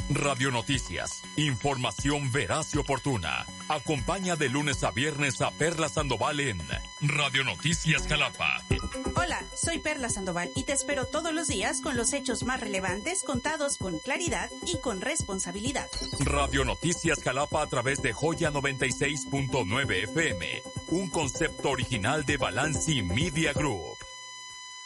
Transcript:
Radio Noticias, información veraz y oportuna. Acompaña de lunes a viernes a Perla Sandoval en Radio Noticias Jalapa. Hola, soy Perla Sandoval y te espero todos los días con los hechos más relevantes contados con claridad y con responsabilidad. Radio Noticias Jalapa a través de Joya 96.9 FM, un concepto original de Balanci Media Group.